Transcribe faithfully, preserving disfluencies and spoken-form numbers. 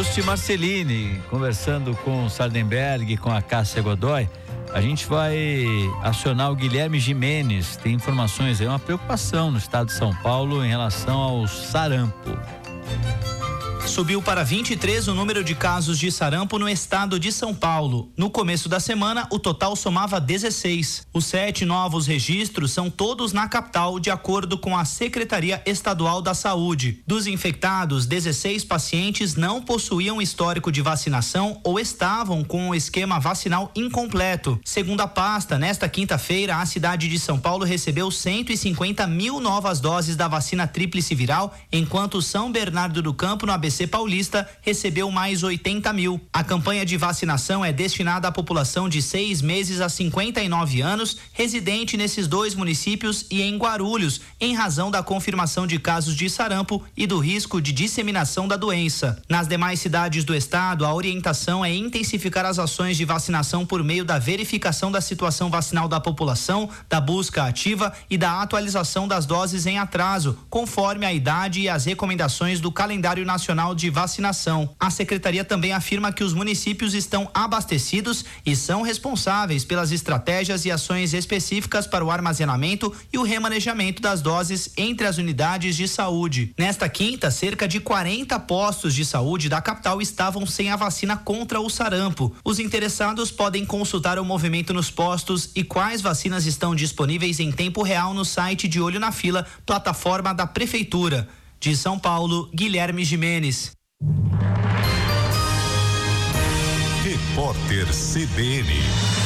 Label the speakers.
Speaker 1: Augusto e Marcelini, conversando com o Sardenberg, com a Cássia Godoy. A gente vai acionar o Guilherme Gimenez. Tem informações aí, uma preocupação no estado de São Paulo em relação ao sarampo.
Speaker 2: Subiu para vinte e três o número de casos de sarampo no estado de São Paulo. No começo da semana, o total somava dezesseis. Os sete novos registros são todos na capital, de acordo com a Secretaria Estadual da Saúde. Dos infectados, dezesseis pacientes não possuíam histórico de vacinação ou estavam com o esquema vacinal incompleto. Segundo a pasta, nesta quinta-feira, a cidade de São Paulo recebeu cento e cinquenta mil novas doses da vacina tríplice viral, enquanto São Bernardo do Campo, no A B C Paulista, recebeu mais oitenta mil. A campanha de vacinação é destinada à população de seis meses a cinquenta e nove anos, residente nesses dois municípios e em Guarulhos, em razão da confirmação de casos de sarampo e do risco de disseminação da doença. Nas demais cidades do estado, a orientação é intensificar as ações de vacinação por meio da verificação da situação vacinal da população, da busca ativa e da atualização das doses em atraso, conforme a idade e as recomendações do calendário nacional de vacinação. A secretaria também afirma que os municípios estão abastecidos e são responsáveis pelas estratégias e ações específicas para o armazenamento e o remanejamento das doses entre as unidades de saúde. Nesta quinta, cerca de quarenta postos de saúde da capital estavam sem a vacina contra o sarampo. Os interessados podem consultar o movimento nos postos e quais vacinas estão disponíveis em tempo real no site de Olho na Fila, plataforma da Prefeitura. De São Paulo, Guilherme Gimenez.
Speaker 3: Repórter C B N.